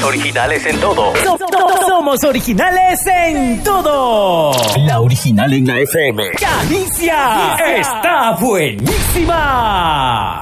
originales en todo. Somos originales en todo. La original en la FM. ¡Calicia! ¡Está buenísima!